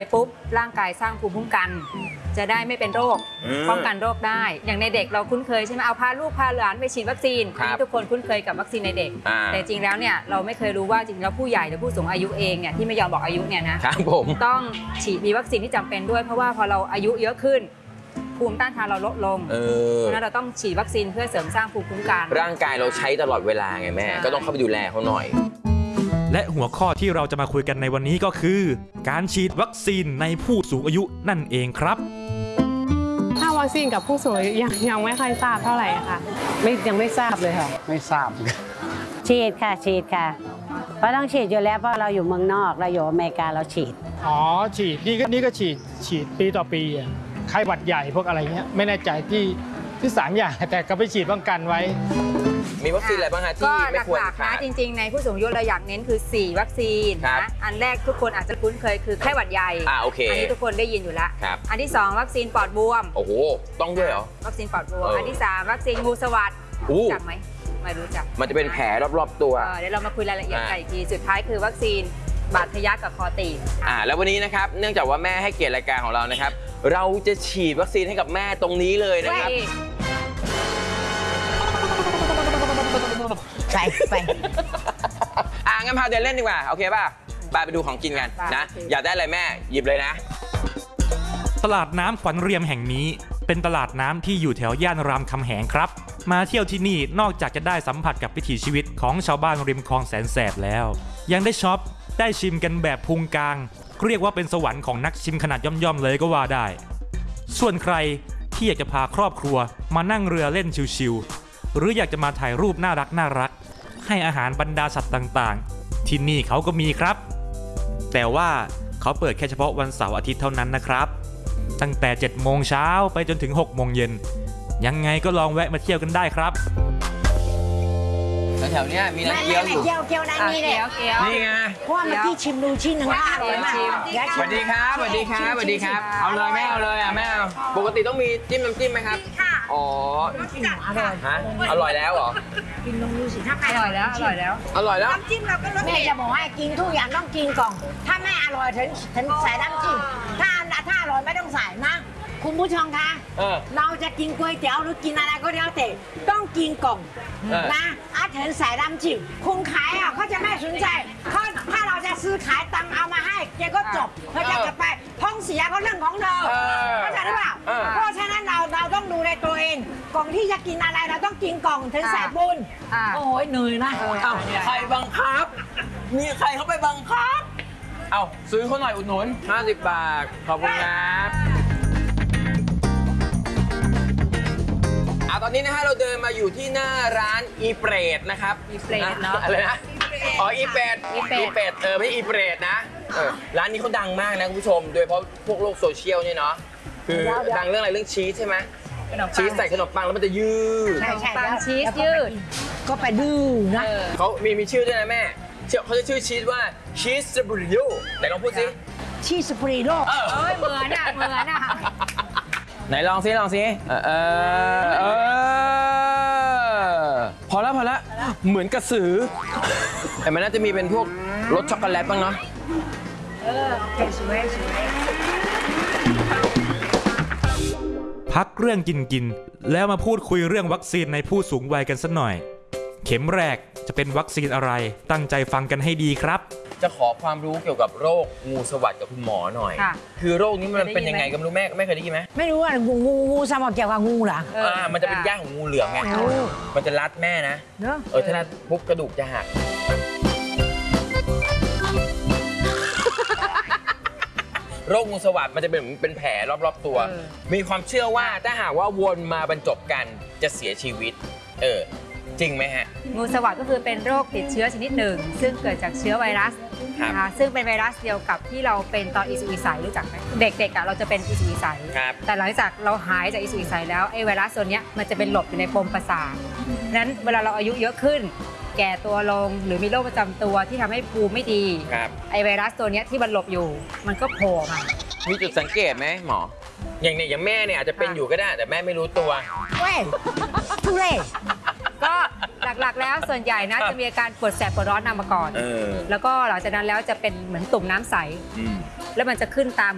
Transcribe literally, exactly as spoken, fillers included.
ปุ๊บร่างกายสร้างภูมิคุ้มกันจะได้ไม่เป็นโรคป้องกันโรคได้อย่างในเด็กเราคุ้นเคยใช่ไหมเอาพาลูกพาหลานไปฉีดวัคซีนทุกคนคุ้นเคยกับวัคซีนในเด็กแต่จริงแล้วเนี่ยเราไม่เคยรู้ว่าจริงแล้วผู้ใหญ่หรือผู้สูงอายุเองเนี่ยที่ไม่ยอมบอกอายุเนี่ยนะครับผมต้องฉีดมีวัคซีนที่จำเป็นด้วยเพราะว่าพอเราอายุเยอะขึ้นภูมิต้านทานเราลดลงเพราะนั้นเราต้องฉีดวัคซีนเพื่อเสริมสร้างภูมิคุ้มกันร่างกายเราใช้ตลอดเวลาไงแม่ก็ต้องเข้าไปดูแลเขาหน่อยและหัวข้อที่เราจะมาคุยกันในวันนี้ก็คือ การฉีดวัคซีนในผู้สูงอายุนั่นเองครับถ้าวัคซีนกับผู้สูงอายุยังยังไม่ค่อยทราบเท่าไหร่ค่ะไม่ยังไม่ทราบเลยค่ะไม่ทราบฉีดค่ะฉีดค่ะเพราะต้องฉีดอยู่แล้วเพราะเราอยู่เมืองนอกเราอยู่อเมริกาเราฉีดอ๋อฉีดนี่ก็นี่ก็ฉีดฉีดปีต่อปีไข้หวัดใหญ่พวกอะไรเงี้ยไม่แน่ใจที่ที่สามอย่างแต่ก็ไปฉีดป้องกันไว้มีวัคซีนอะไรบ้างฮะที่ไม่ควรขาดจริงๆในผู้สูงอายุเราอยากเน้นคือสี่วัคซีนนะอันแรกทุกคนอาจจะคุ้นเคยคือไข้หวัดใหญ่อ่าโอเคอันนี้ทุกคนได้ยินอยู่แล้วอันที่สองวัคซีนปอดบวมโอ้โหต้องด้วยเหรอวัคซีนปอดบวมอันที่สามวัคซีนงูสวัสด์รู้จักไหมไม่รู้จักมันจะเป็นแผลรอบๆตัวเดี๋ยวเรามาคุยรายละเอียดกันอีกทีสุดท้ายคือวัคซีนบาดทะยักกับคอตีบอ่าแล้ววันนี้นะครับเนื่องจากว่าแม่ให้เกียรติรายการของเรานะครับเราจะฉีดวัคซีนให้กับแม่ตรงนี้เลยนะครับไปไปอ่างั้นพาเดินเล่นดีกว่าโอเคป่ะไปไปดูของกินกันนะอยากได้อะไรแม่หยิบเลยนะตลาดน้ำขวัญเรียมแห่งนี้เป็นตลาดน้ำที่อยู่แถวย่านรามคำแหงครับมาเที่ยวที่นี่นอกจากจะได้สัมผัสกับวิถีชีวิตของชาวบ้านริมคลองแสนแสบแล้วยังได้ช็อปได้ชิมกันแบบพุงกลางเรียกว่าเป็นสวรรค์ของนักชิมขนาดย่อมๆเลยก็ว่าได้ส่วนใครที่อยากจะพาครอบครัวมานั่งเรือเล่นชิวๆหรืออยากจะมาถ่ายรูปน่ารักน่ารักให้อาหารบรรดาสัตว์ต่างๆที่นี่เขาก็มีครับแต่ว่าเขาเปิดแค่เฉพาะวันเสาร์อาทิตย์เท่านั้นนะครับตั้งแต่เจ็ดโมงเช้าไปจนถึงหกโมงเย็นยังไงก็ลองแวะมาเที่ยวกันได้ครับแถวๆนี้มีน้ำเกี๊ยวอยู่เกี๊ยวเกี๊ยวนั่นนี่เลยนี่ไงเพราะว่าเมื่อกี้ชิมดูชิ้นหนึ่งอร่อยมากสวัสดีครับสวัสดีครับสวัสดีครับเอาเลยแม่เอาเลยอ่ะแม่เอาปกติต้องมีจิ้มน้ำจิ้มไหมครับอ๋ออร่อยฮะอร่อยแล้วเหรอกินลงดูสิถ้าใครอร่อยแล้วอร่อยแล้วอร่อยแล้วน้ำจิ้มเราก็รสแม่จะบอกให้กินทุกอย่างต้องกินก่อนถ้าไม่อร่อยถึงถึงใส่น้ำจิ้มถ้าถ้าอร่อยไม่ต้องใส่นะคุณผู้ชมคะเราจะกินก๋วยเตี๋ยวหรือกินอะไรก็แล้วแต่ต้องกินก่อนนะอาถึงใส่น้ำจิ้มคุณขายอ่ะเขาจะไม่สนใจเขาถ้าเราจะซื้อขายตังเอามาให้แกก็จบเขาจะจะไปท้องเสียก็เรื่องของเธอเข้าใจหรือเปล่าเพราะฉะนั้นเราเราต้องดูในตัวเองก่อนที่จะกินอะไรเราต้องกินก่อนถึงใส่บุญโอ้ยเหนื่อยนะใครบังคับมีใครเขาไปบังคับเอาซื้อเขาหน่อยอุดหนุนห้าสิบบาทขอบคุณครับตอนนี้นะฮะเราเดินมาอยู่ที่หน้าร้านอีเปรตนะครับอีเปรตเนาะอะไรนะอ๋ออีเปรตอีเปรตเออไม่อีเปรตนะร้านนี้เขาดังมากนะคุณผู้ชมโดยเฉพาะพวกโลกโซเชียลเนี่ยเนาะคือดังเรื่องอะไรเรื่องชีสใช่ไหมชีสใส่ขนมปังแล้วมันจะยืดปังชีสยืดก็ไปดื้อนะเขามีมีชื่อด้วยนะแม่เขาจะชื่อชีสว่าชีสสปริโยไหนลองพูดสิชีสสปริโยเออเหมือนอ่ะเหมือนอ่ะไหนลองซิลองซิเออเออเออพอแล้วพอแล้วเหมือนกระสือแต่มันน่าจะมีเป็นพวกรสช็อกโกแลตบ้างเนาะเออสวยสวยพักเรื่องกินกินแล้วมาพูดคุยเรื่องวัคซีนในผู้สูงวัยกันสักหน่อยเข็มแรกจะเป็นวัคซีนอะไรตั้งใจฟังกันให้ดีครับจะขอความรู้เกี่ยวกับโรคงูสวัสด์กับคุณหมอหน่อยคือโรคนี้มันเป็นยังไงก็ไม่รู้แม่ไม่เคยได้ยินไหมไม่รู้ว่างูงูงูสวัสด์เกี่ยวกับงูเหรออ่ามันจะเป็นย่าของงูเหลือมไงมันจะรัดแม่นะเออถ้ารัดปุ๊บกระดูกจะหักโรคงูสวัสด์มันจะเป็นเป็นแผลรอบๆตัวมีความเชื่อว่าถ้าหากว่าวนมาบรรจบกันจะเสียชีวิตเออจริงไหมฮะงูสวัสด์ก็คือเป็นโรคติดเชื้อชนิดหนึ่งซึ่งเกิดจากเชื้อไวรัสนะคะซึ่งเป็นไวรัสเดียวกับที่เราเป็นตอนอิสุอิสัยรู้จักไหมเด็กๆเราจะเป็นอิสุอิสัยแต่หลังจากเราหายจากอิสุอิสัยแล้วไอ้ไวรัสตัวนี้มันจะเป็นหลบอยู่ในปมประสาทนั้นเวลาเราอายุเยอะขึ้นแก่ตัวลงหรือมีโรคประจำตัวที่ทำให้ภูมิไม่ดีไอ้ไวรัสตัวนี้ที่มันหลบอยู่มันก็โผล่มามีจุดสังเกตไหมหมออย่างเนี่ยอย่างแม่เนี่ยอาจจะเป็นอยู่ก็ได้แต่แม่ไม่รู้ตัวเว้ยทุเรศก็หลักๆแล้วส่วนใหญ่นะจะมีอาการปวดแสบปวดร้อนนำมาก่อนแล้วก็หลังจากนั้นแล้วจะเป็นเหมือนตุ่มน้ำใสแล้วมันจะขึ้นตาม